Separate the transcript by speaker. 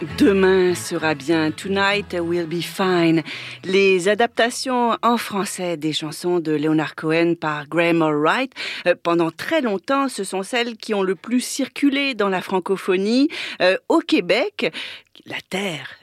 Speaker 1: Demain sera bien, Tonight will be fine. Les adaptations en français des chansons de Leonard Cohen par Graham Allwright, pendant très longtemps, ce sont celles qui ont le plus circulé dans la francophonie. Au Québec, la terre